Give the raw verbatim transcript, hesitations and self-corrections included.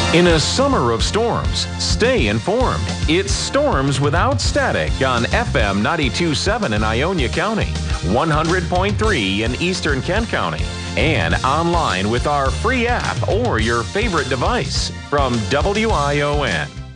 In a summer of storms, stay informed. It's Storms Without Static on F M ninety-two point seven in Ionia County, one hundred point three in Eastern Kent County, and online with our free app or your favorite device from W I O N.